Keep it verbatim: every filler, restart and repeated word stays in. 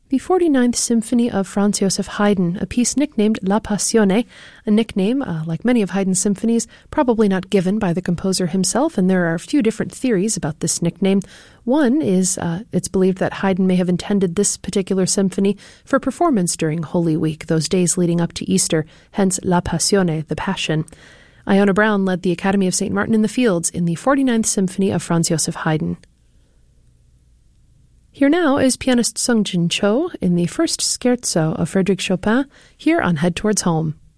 The forty-ninth Symphony of Franz Joseph Haydn, a piece nicknamed La Passione, a nickname, uh, like many of Haydn's symphonies, probably not given by the composer himself, and there are a few different theories about this nickname. One is uh, it's believed that Haydn may have intended this particular symphony for performance during Holy Week, those days leading up to Easter, hence La Passione, the Passion. Iona Brown led the Academy of Saint Martin in the Fields in the forty-ninth Symphony of Franz Joseph Haydn. Here now is pianist Sung Jin Cho in the first scherzo of Frédéric Chopin, here on Head Towards Home.